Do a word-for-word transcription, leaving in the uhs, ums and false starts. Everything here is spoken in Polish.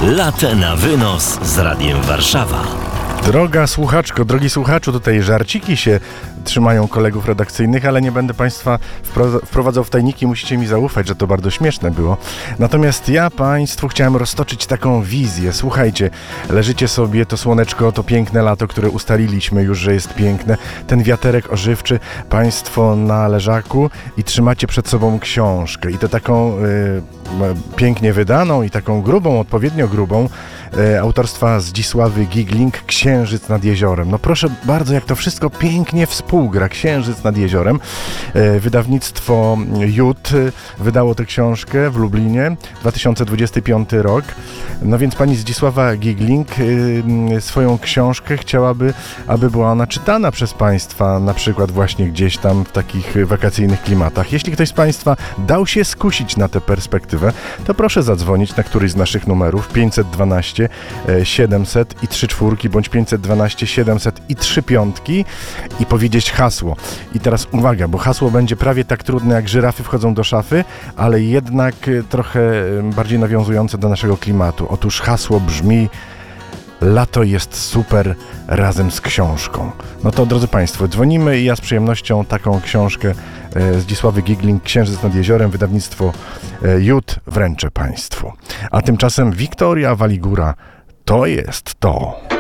Latte na wynos z Radiem Warszawa. Droga słuchaczko, drogi słuchaczu, tutaj żarciki się trzymają kolegów redakcyjnych, ale nie będę Państwa wprowadzał w tajniki, musicie mi zaufać, że to bardzo śmieszne było. Natomiast ja Państwu chciałem roztoczyć taką wizję. Słuchajcie, leżycie sobie, to słoneczko, to piękne lato, które ustaliliśmy już, że jest piękne, ten wiaterek ożywczy, Państwo na leżaku i trzymacie przed sobą książkę i to taką y, pięknie wydaną i taką grubą, odpowiednio grubą, y, autorstwa Zdzisławy Gigling, Księżyc nad jeziorem. No proszę bardzo, jak to wszystko pięknie współgra. Księżyc nad jeziorem. Wydawnictwo Jut wydało tę książkę w Lublinie, dwa tysiące dwudziesty piąty rok. No więc pani Zdzisława Gigling swoją książkę chciałaby, aby była ona czytana przez Państwa, na przykład właśnie gdzieś tam w takich wakacyjnych klimatach. Jeśli ktoś z Państwa dał się skusić na tę perspektywę, to proszę zadzwonić na któryś z naszych numerów pięćset dwanaście siedemset i trzy czwórki bądź pięćset dwanaście siedemset i trzy piątki i powiedzieć hasło. I teraz uwaga, bo hasło będzie prawie tak trudne jak żyrafy wchodzą do szafy, ale jednak trochę bardziej nawiązujące do naszego klimatu. Otóż hasło brzmi: lato jest super razem z książką. No to drodzy Państwo, dzwonimy i ja z przyjemnością taką książkę e, Zdzisławy Gigling, Księżyc nad jeziorem, wydawnictwo e, Jut, wręczę Państwu. A tymczasem Wiktoria Waligura, to jest to.